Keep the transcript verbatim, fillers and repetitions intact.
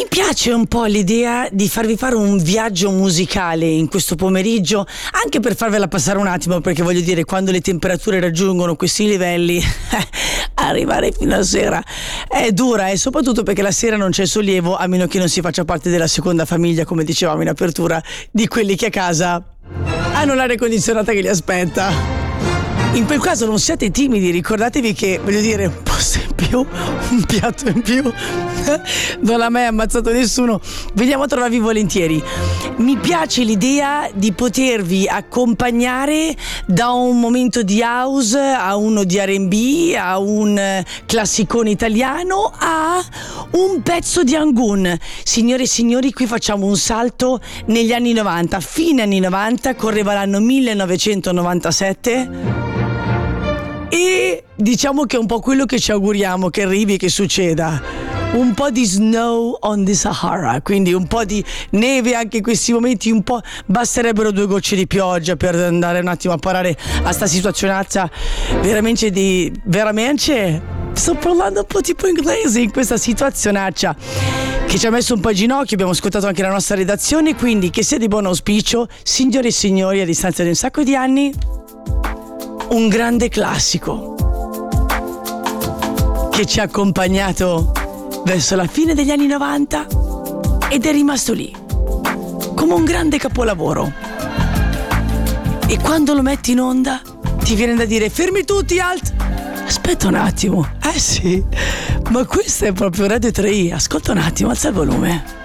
Mi piace un po' l'idea di farvi fare un viaggio musicale in questo pomeriggio, anche per farvela passare un attimo, perché voglio dire, quando le temperature raggiungono questi livelli arrivare fino a sera è dura, e soprattutto perché la sera non c'è sollievo, a meno che non si faccia parte della seconda famiglia, come dicevamo in apertura, di quelli che a casa hanno l'aria condizionata che li aspetta. In quel caso non siate timidi, ricordatevi che, voglio dire, un posto in più, un piatto in più non ha mai ammazzato nessuno, veniamo a trovarvi volentieri. Mi piace l'idea di potervi accompagnare da un momento di house a uno di R and B, a un classicone italiano, a un pezzo di Angun. Signore e signori, qui facciamo un salto negli anni novanta, fine anni novanta, correva l'anno millenovecentonovantasette. E diciamo che è un po' quello che ci auguriamo che arrivi e che succeda. Un po' di snow on the Sahara, quindi un po' di neve anche in questi momenti, un po', basterebbero due gocce di pioggia per andare un attimo a parare a sta situazionaccia veramente di veramente sto parlando un po' tipo inglese in questa situazionaccia che ci ha messo un po' a ginocchio. Abbiamo ascoltato anche la nostra redazione, quindi che sia di buon auspicio, signore e signori, a distanza di un sacco di anni, un grande classico che ci ha accompagnato verso la fine degli anni novanta ed è rimasto lì come un grande capolavoro, e quando lo metti in onda ti viene da dire: fermi tutti, alt, aspetta un attimo, eh sì, ma questo è proprio Radio tre i, ascolta un attimo, alza il volume.